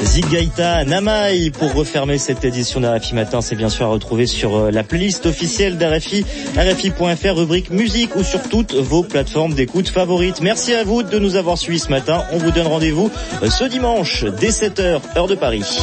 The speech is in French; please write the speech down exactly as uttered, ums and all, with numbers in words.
Zigaïta, Namaï pour refermer cette édition d'R F I Matin. C'est bien sûr à retrouver sur la playlist officielle d'R F I, R F I point F R, rubrique musique ou sur toutes vos plateformes d'écoute favorites. Merci à vous de nous avoir suivis ce matin. On vous donne rendez-vous ce dimanche dès sept heures, heure de Paris.